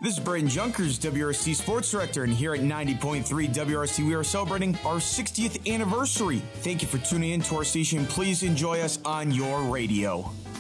This is Braden Junkers, WRC Sports Director, and here at 90.3 WRC, we are celebrating our 60th anniversary. Thank you for tuning in to our station. Please enjoy us on your radio.